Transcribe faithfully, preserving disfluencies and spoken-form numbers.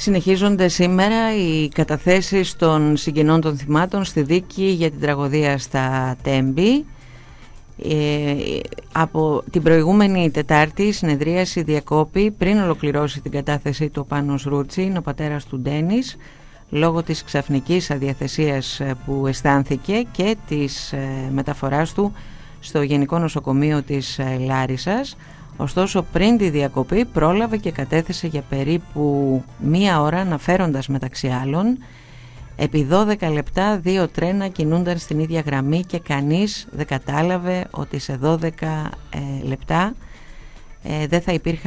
Συνεχίζονται σήμερα οι καταθέσεις των συγγενών των θυμάτων στη δίκη για την τραγωδία στα Τέμπη. Ε, από την προηγούμενη Τετάρτη η συνεδρίαση διακόπη πριν ολοκληρώσει την κατάθεση του ο Πάνος Ρούτσι, ο πατέρας του Ντένις, λόγω της ξαφνικής αδιαθεσίας που αισθάνθηκε και της μεταφοράς του στο Γενικό Νοσοκομείο της Λάρισσας. Ωστόσο, πριν τη διακοπή πρόλαβε και κατέθεσε για περίπου μία ώρα, αναφέροντας μεταξύ άλλων: επί δώδεκα λεπτά δύο τρένα κινούνταν στην ίδια γραμμή και κανείς δεν κατάλαβε ότι σε δώδεκα ε, λεπτά ε, δεν θα υπήρχε